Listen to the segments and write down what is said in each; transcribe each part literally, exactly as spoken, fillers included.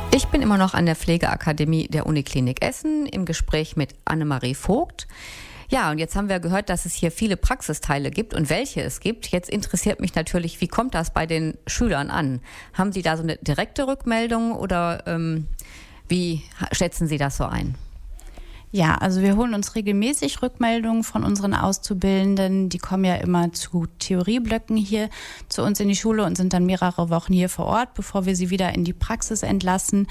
Ich bin immer noch an der Pflegeakademie der Uniklinik Essen im Gespräch mit Annemarie Vogt. Ja, und jetzt haben wir gehört, dass es hier viele Praxisteile gibt und welche es gibt. Jetzt interessiert mich natürlich, wie kommt das bei den Schülern an? Haben Sie da so eine direkte Rückmeldung oder ähm, wie schätzen Sie das so ein? Ja, also wir holen uns regelmäßig Rückmeldungen von unseren Auszubildenden. Die kommen ja immer zu Theorieblöcken hier zu uns in die Schule und sind dann mehrere Wochen hier vor Ort, bevor wir sie wieder in die Praxis entlassen.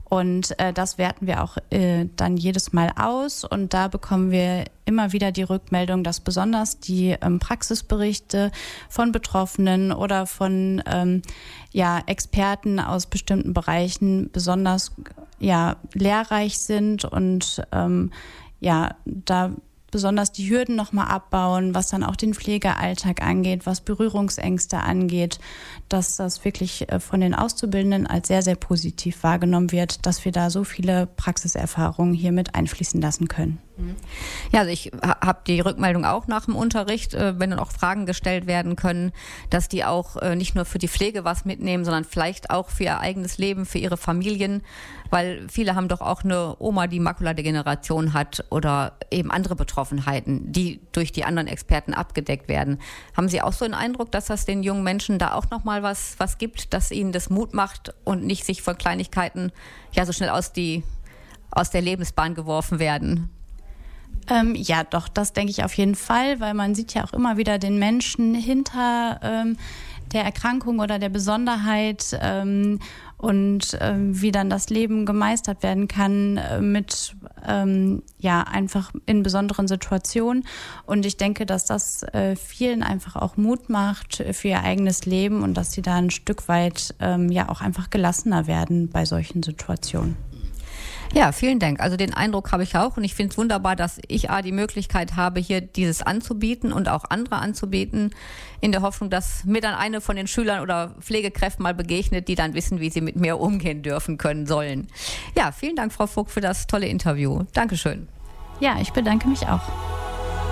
Und äh, das werten wir auch äh, dann jedes Mal aus. Und da bekommen wir immer wieder die Rückmeldung, dass besonders die ähm, Praxisberichte von Betroffenen oder von ähm, ja, Experten aus bestimmten Bereichen besonders ja, lehrreich sind und ähm, ja, da besonders die Hürden nochmal abbauen, was dann auch den Pflegealltag angeht, was Berührungsängste angeht, dass das wirklich von den Auszubildenden als sehr, sehr positiv wahrgenommen wird, dass wir da so viele Praxiserfahrungen hier mit einfließen lassen können. Ja, also ich habe die Rückmeldung auch nach dem Unterricht, wenn dann auch Fragen gestellt werden können, dass die auch nicht nur für die Pflege was mitnehmen, sondern vielleicht auch für ihr eigenes Leben, für ihre Familien, weil viele haben doch auch eine Oma, die Makuladegeneration hat oder eben andere Betroffenheiten, die durch die anderen Experten abgedeckt werden. Haben Sie auch so einen Eindruck, dass das den jungen Menschen da auch nochmal was, was gibt, dass ihnen das Mut macht und nicht sich von Kleinigkeiten ja so schnell aus, die, aus der Lebensbahn geworfen werden? Ähm, ja, doch, das denke ich auf jeden Fall, weil man sieht ja auch immer wieder den Menschen hinter ähm, der Erkrankung oder der Besonderheit ähm, und ähm, wie dann das Leben gemeistert werden kann äh, mit ähm, ja einfach in besonderen Situationen. Und ich denke, dass das äh, vielen einfach auch Mut macht für ihr eigenes Leben und dass sie da ein Stück weit ähm, ja auch einfach gelassener werden bei solchen Situationen. Ja, vielen Dank. Also den Eindruck habe ich auch und ich finde es wunderbar, dass ich A, die Möglichkeit habe, hier dieses anzubieten und auch andere anzubieten, in der Hoffnung, dass mir dann eine von den Schülern oder Pflegekräften mal begegnet, die dann wissen, wie sie mit mir umgehen dürfen können sollen. Ja, vielen Dank, Frau Vogt, für das tolle Interview. Dankeschön. Ja, ich bedanke mich auch.